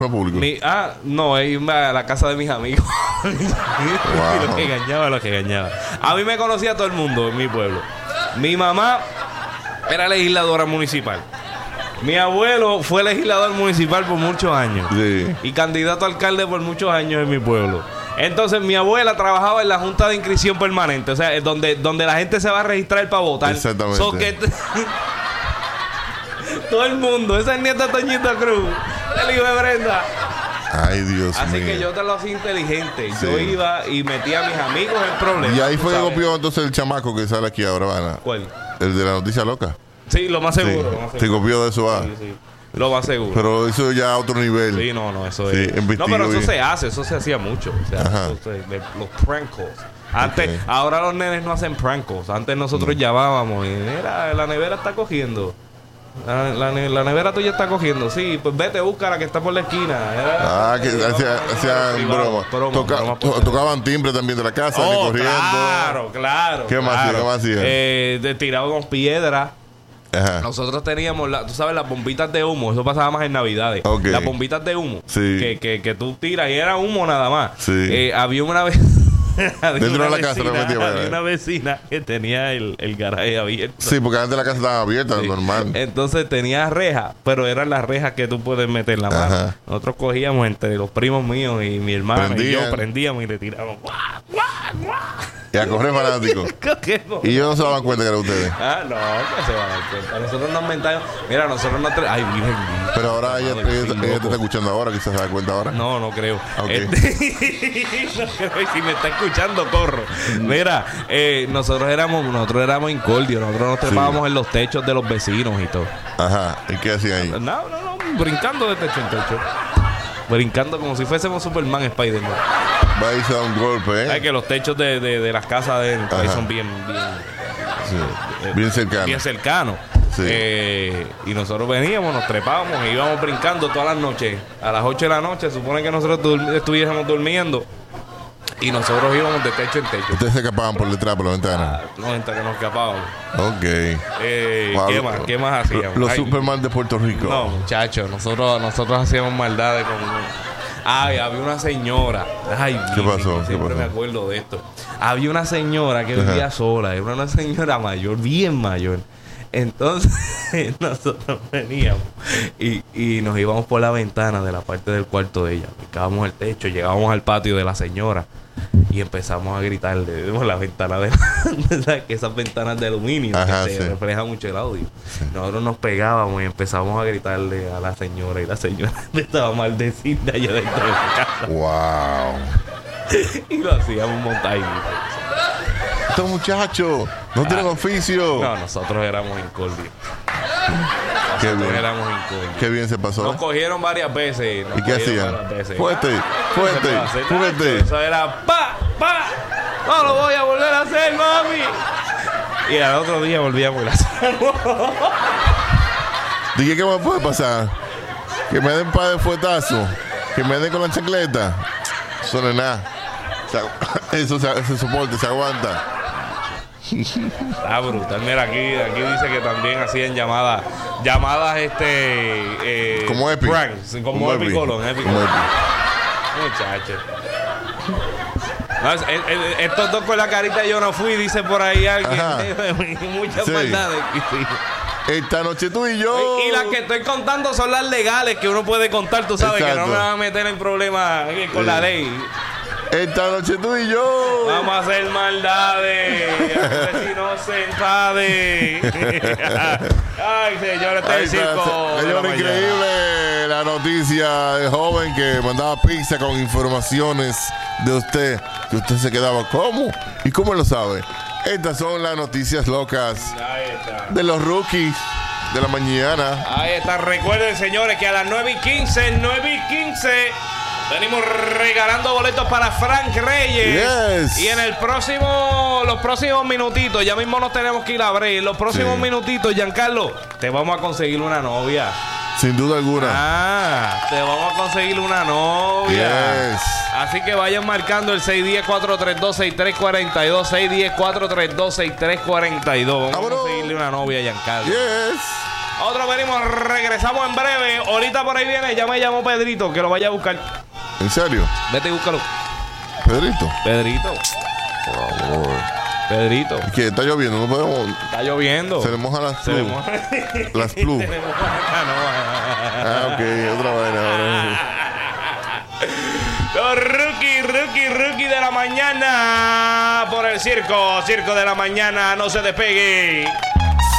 público? No, iba a la casa de mis amigos. Wow. Lo que engañaba. A mí me conocía todo el mundo en mi pueblo. Mi mamá era legisladora municipal. Mi abuelo fue legislador municipal por muchos años. Sí. Y candidato a alcalde por muchos años en mi pueblo. Entonces mi abuela trabajaba en la Junta de Inscripción Permanente. O sea, es donde la gente se va a registrar para votar. Exactamente. So que todo el mundo. Esa es nieta de Toñito Cruz, el hijo de Brenda. Ay, Dios mío. Así que yo te lo hacía inteligente. Sí. Yo iba y metía a mis amigos en problemas. Y ahí fue que ¿sabes? copió entonces el chamaco que sale aquí ahora, ¿verdad? ¿Cuál? El de la noticia loca. Sí, lo más seguro. Sí. Lo más Se seguro. copió de eso, Sí. Lo más seguro. Pero eso ya a otro nivel. Sí, no, eso Sí, es. investigó No, pero eso bien. se hace, eso se hacía mucho. O sea, Ajá. los prank calls. Antes, Ok. ahora los nenes no hacen prank calls. Antes nosotros llamábamos y mira, la nevera está cogiendo. La nevera tuya está cogiendo. Sí, pues vete, busca la que está por la esquina. Que hacían broma. Tocaban timbre también de la casa, ni corriendo. Claro. ¿Qué más hacían? ¿Qué más hacían? Tirábamos piedras. Ajá. Nosotros teníamos, tú sabes, las bombitas de humo. Eso pasaba más en Navidades. Ok. Las bombitas de humo. Sí. Que tú tiras y era humo nada más. Sí. Había una vez... Dentro de la casa lo metíamos. Había una vecina que tenía el garaje abierto. Sí, porque antes la casa estaba abierta, Sí. normal. Entonces tenía rejas, pero eran las rejas que tú puedes meter en la mano. Ajá. Nosotros cogíamos entre los primos míos y mi hermano y yo Prendían. prendíamos y le tirábamos. Y a correr fanático. Cogemos. Y ellos no se daban cuenta que eran ustedes. No, que se va a dar cuenta. Nosotros nos mentamos. Mira, nosotros no... Ay, virgen. Pero ahora ella te está escuchando ahora, quizás se da cuenta ahora. No creo. Ok. No creo. Y si me está escuchando, corro. Mira, nosotros éramos incordios. Nosotros nos trepábamos en los techos de los vecinos y todo. Ajá. ¿Y qué hacían ahí? No, brincando de techo en techo. Brincando como si fuésemos Superman, Spider-Man. Va a irse a dar un golpe, Sabes que los techos de las casas de país Ajá. son bien Bien cercano. bien cercanos. Sí. Y nosotros veníamos, nos trepábamos e íbamos brincando todas las noches. A las 8 de la noche, supone que nosotros estuviésemos durmiendo. Y nosotros íbamos de techo en techo. Ustedes se escapaban por detrás, por la ventana. No, entre que nos escapábamos. Ok. Wow. ¿Qué más hacíamos? Los Ay, Superman de Puerto Rico. No, muchachos, nosotros hacíamos maldades con... Ay, había una señora. Ay, ¿Qué pasó? yo siempre ¿Qué pasó? me acuerdo de esto. Había una señora que vivía sola. Era una señora mayor, bien mayor. Entonces, nosotros veníamos y nos íbamos por la ventana de la parte del cuarto de ella. Picábamos el techo, llegábamos al patio de la señora y empezamos a gritarle por la ventana de ¿sabes? Que esas ventanas de aluminio. Ajá, que se sí. refleja mucho el audio. Nosotros nos pegábamos y empezamos a gritarle a la señora y la señora empezaba a maldecir de allá dentro de la casa. Wow. Y lo hacíamos montar ahí. Estos muchachos no tienen oficio. No, nosotros éramos incordios. Qué Nosotros bien. éramos incordios. Qué bien se pasó. Nos cogieron varias veces. ¿Y qué hacían? Fuerte. Eso era pa. No lo voy a volver a hacer, mami. Y al otro día volvíamos y lo hacíamos. Dije, ¿qué me puede pasar? Que me den un par de fuetazos. Que me den con la chancleta. Eso no es nada. Eso se soporta, se aguanta. Está brutal. Mira, aquí dice que también hacían llamadas Como Epi. pranks, como Epi Colón. Como Epi. Muchachos. No, estos dos con la carita yo no fui, dice por ahí alguien. Ajá. Muchas Sí. maldades. Esta noche tú y yo. Y las que estoy contando son las legales que uno puede contar, tú sabes. Exacto. Que no me van a meter en problemas con la ley. Esta noche tú y yo. Vamos a hacer maldades. A ver si no se enfade. Ay, señor, este Ahí es el está, circo. de la señor, mañana. increíble la noticia del joven que mandaba pizza con informaciones de usted. Que usted se quedaba, ¿cómo? ¿Y cómo lo sabe? Estas son las noticias locas Ahí está. de los rookies de la mañana. Ahí está. Recuerden, señores, que a las 9:15, venimos regalando boletos para Frank Reyes. Yes. Y en los próximos minutitos, ya mismo nos tenemos que ir a break. En los próximos Sí. minutitos, Giancarlo, te vamos a conseguir una novia. Sin duda alguna. Te vamos a conseguir una novia. Yes. Así que vayan marcando el 610-432-6342. 610-432-6342. Vamos a Vámonos. conseguirle una novia a Giancarlo. Yes. Otro venimos, regresamos en breve. Ahorita por ahí viene, ya me llamó Pedrito, que lo vaya a buscar. ¿En serio? Vete y búscalo. Pedrito. Pedrito. Pedrito. ¿Y qué? ¿Está lloviendo? No podemos... Está lloviendo. Se le mojan las Se le plug. moja. Las plug. Se le moja la canoa. Ah, ok. Otra vaina. Los rookie de la mañana por el circo de la mañana. No se despegue.